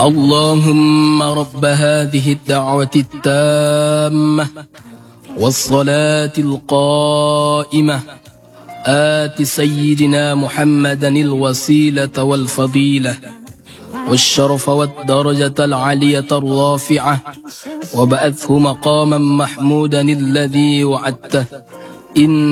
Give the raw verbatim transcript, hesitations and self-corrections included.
اللهم رب هذه الدعوة التامة والصلاة القائمة آت سيدنا محمدا الوسيلة والفضيلة والشرف والدرجة العالية الرافعة وبعثه مقاما محمودا الذي وعدته إن